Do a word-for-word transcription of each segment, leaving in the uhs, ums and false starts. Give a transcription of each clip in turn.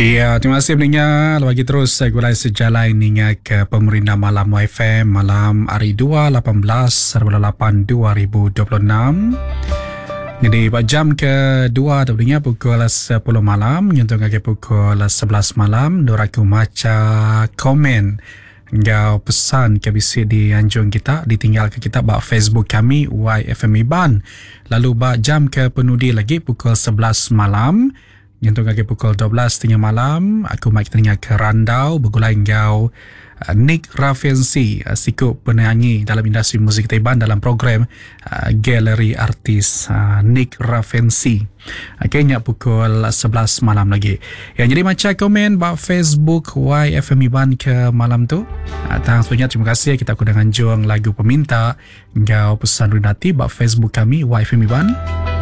Ya, terima kasih pendengar. Bagi terus saya gulai sejalan ninga ke pemerintah malam Y F M malam hari dua lapan belas lapan dua ribu dua puluh enam. Jadi pada jam kedua tentunya pukul sepuluh malam nyentuh ke pukul sebelas malam doraku maca komen engkau pesan ke bisi di anjung kita ditinggal ke kita bak Facebook kami Y F M Iban. Lalu bak jam ke penudi lagi pukul sebelas malam nyentuh ke pukul dua belas tengah malam aku mai kita ke Randau bergulai engkau uh, Nick Raffensi uh, sikut penyanyi dalam industri muzik Taiwan dalam program uh, Galeri Artis uh, Nick Raffensi. Okay, nyak pukul sebelas malam lagi. Yang jadi macam komen bak Facebook Y F M Iban ke malam tu. Uh, Tang sebenarnya terima kasih kita aku dengan juang lagu peminta engkau pesan rinati bak Facebook kami Y F M Iban.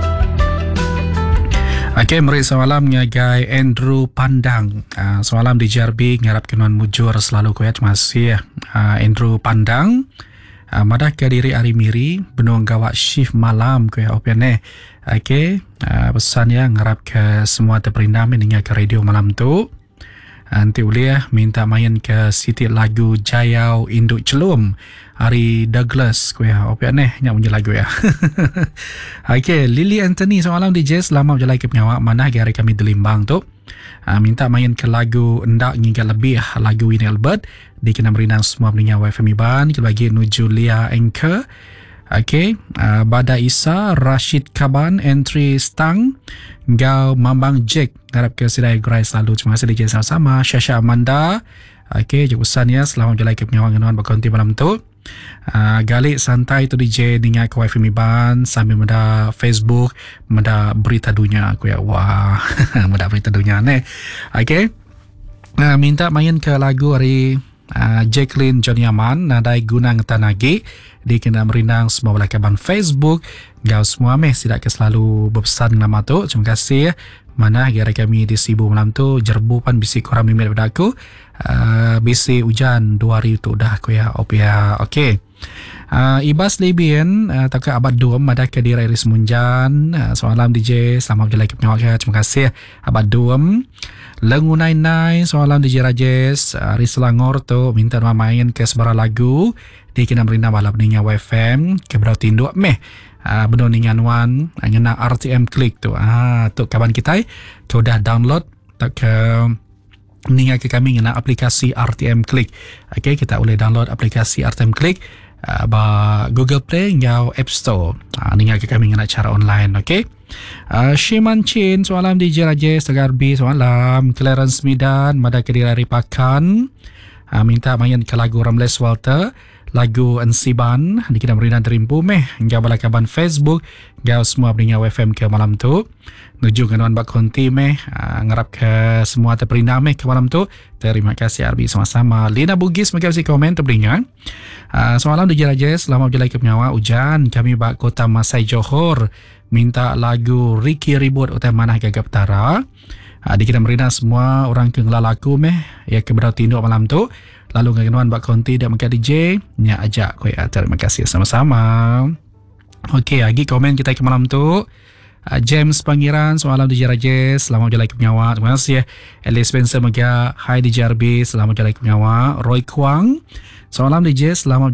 Okey, mari semalam ngagai Andrew Pandang. Uh, semalam di J R B ngarap kenuan mujur selalu ko ya. Terima kasih uh, Andrew Pandang. Uh, madah ke diri hari miri benuang gawak shift malam ko ya opian eh. Okey, uh, pesan ya ngarap ke semua terperindah mendengar ke radio malam tu. Nanti uliah minta main ke Siti lagu Jayau Induk Celum Hari Douglas ko ya opian eh nyak punya lagu ya. Okey, Lily Anthony semalam D J selama berjalan ke penyawak mana hari kami di Limbang tu. Uh, minta main ke lagu Endak Ngingkat Lebih lagu Winnie Albert di kena merinang semua pendengar Y F M Iban kita bagi nuju Lia Anchor. Okey, uh, Bada Isa, Rashid Kaban, Entry Stang, Gau Mambang Jack, harap ke sidai gerai selalu. Terima kasih D J sama-sama. Syasha Amanda. Okey, je pesan ya selamat jalan ke penyawang kenuan berkonti malam tu. Uh, Galik santai tu D J dengan ke Y F M Iban sambil menda Facebook, menda berita dunia aku ya. Wah, menda berita dunia ni. Okey. Uh, minta main ke lagu hari Uh, Jacqueline Johnny Aman nadai gunang tanagi di kena merindang semua belakaban Facebook gau semua meh tidak ke selalu berpesan nama tu. Terima kasih mana gara kami di Sibu malam tu jerbu pan bisi korang mimit pada aku uh, bisi hujan dua hari tu dah aku ya op ya. Okey. Uh, Ibas Lebian uh, tak ke abad dua ada ke diri Iris Munjan uh, semalam D J selamat berjalan ke penyawak. Terima kasih abad dua Lengu Nai Nai semalam D J Rajes uh, Aris Selangor tu minta main ke sebarang lagu di kena merina balap dengan Y F M ke berau tinduk meh uh, benar dengan wan uh, ngena R T M klik tu ah tu kawan kita tu dah download tak ke ninga ke kami ngena aplikasi R T M klik. Okey, kita boleh download aplikasi R T M klik uh, ba Google Play ngau App Store. Uh, ninga ke kami ngena cara online. Okey. Uh, Shiman Chin semalam D J Rajesh Tegarbi semalam Clarence Midan Mada Kedira Ripakan uh, minta main ke lagu Ramles Walter lagu Ensiban di kena merinan terimpu meh ngau balakaban Facebook ngau semua pendengar Y F M ke malam tu nuju kenuan bak konti meh uh, ngarap ke semua terperindah meh ke malam tu. Terima kasih Arbi sama-sama. Lina Bugis maka kasih komen terperindah. Uh, semalam D J Rajesh selama berjalan ke penyawa hujan kami bak kota Masai Johor minta lagu Ricky Ribut utai manah gagap tara. Uh, di kena merina semua orang ke ngelalaku meh ya ke berau tinduk malam tu lalu ngagenuan bak konti dan maka D J nya ajak ko ya. Terima kasih sama-sama. Okey, lagi komen kita ke malam tu. Uh, James Pangeran semalam D J Rajes selamat berjalan ke penyawa. Terima kasih ya. Alice Spencer mega hi D J R B selamat berjalan ke penyawa. Roy Kwang semalam D J selamat